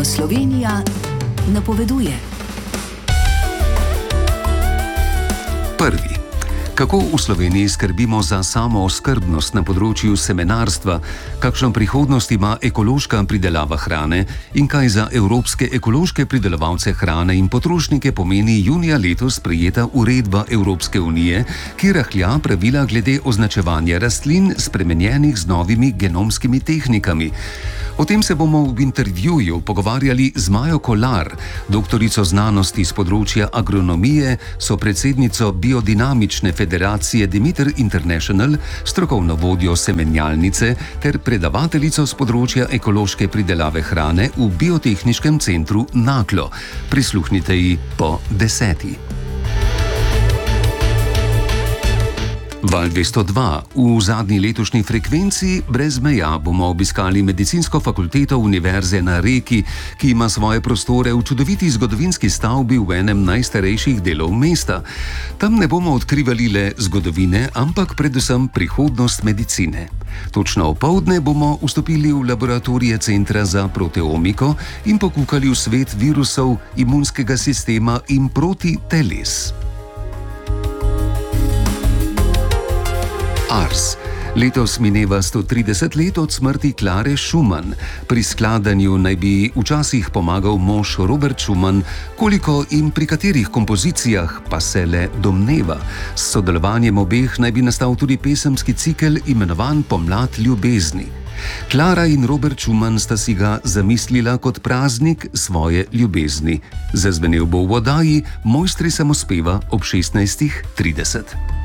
Slovenija napoveduje. Prvi. Kako v Sloveniji skrbimo za samooskrbnost na področju semenarstva, kakšno prihodnost ima ekološka pridelava hrane in kaj za evropske ekološke pridelovalce hrane in potrošnike pomeni junija letos sprejeta uredba Evropske unije, ki rahlja pravila glede označevanja rastlin spremenjenih z novimi genomskimi tehnikami. O tem se bomo v intervjuju pogovarjali z Majo Kolar, doktorico znanosti z področja agronomije, sopredsednico Biodinamične federacije Demeter International, strokovno vodjo semenjalnice ter predavateljico z področja ekološke pridelave hrane v Biotehniškem centru Naklo. Prisluhnite ji po 10. Val 202. V zadnji letošnji frekvenci brez meja bomo obiskali medicinsko fakulteto Univerze na Reki, ki ima svoje prostore v čudoviti zgodovinski stavbi v enem najstarejših delov mesta. Tam ne bomo odkrivali le zgodovine, ampak predvsem prihodnost medicine. Točno opoldne bomo vstopili v laboratorije Centra za proteomiko in pokukali v svet virusov, imunskega sistema in protiteles. Ars. Letos mineva 130 let od smrti Klare Schumann. Pri skladanju naj bi včasih pomagal mož Robert Schumann, koliko in pri katerih kompozicijah pa se le domneva. S sodelovanjem obeh naj bi nastal tudi pesemski cikel imenovan Pomlad ljubezni. Klara in Robert Schumann sta si ga zamislila kot praznik svoje ljubezni. Zazvenel bo v oddaji Mojstri samospeva ob 16:30.